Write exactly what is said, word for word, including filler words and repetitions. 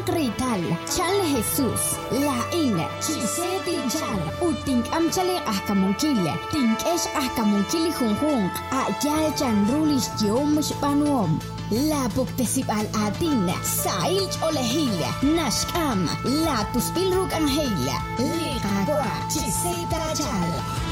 Rital, Chal Jesus, Lain, Chise Tinchal, Utink Amchale Ahkamunkile, Tinkesh Ahkamunkili Junjun, Ayal Chanrulish Yomush Panuom. La Buktesip al Adin, Sail Olehila, Nashkam, La Tuspilruk Angela, Ligagua, Chiseta Jal.